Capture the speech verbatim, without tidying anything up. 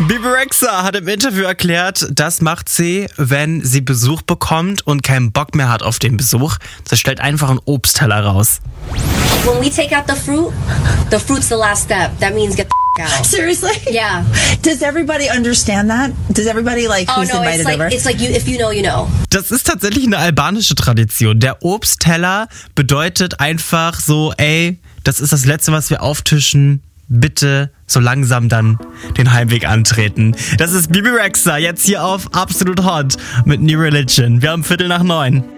Bebe Rexha hat im Interview erklärt, das macht sie, wenn sie Besuch bekommt und keinen Bock mehr hat auf den Besuch. Sie stellt einfach einen Obstteller raus. When we take out the fruit, the fruit's the last step. That means get the f- out. Seriously? Yeah. Does everybody understand that? Does everybody like Oh who's no, invited it's like over? it's like you if you know, you know. Das ist tatsächlich eine albanische Tradition. Der Obstteller bedeutet einfach so, ey, das ist das Letzte, was wir auftischen. Bitte so langsam dann den Heimweg antreten. Das ist Bebe Rexha, jetzt hier auf Absolut Hot mit New Religion. Wir haben Viertel nach neun.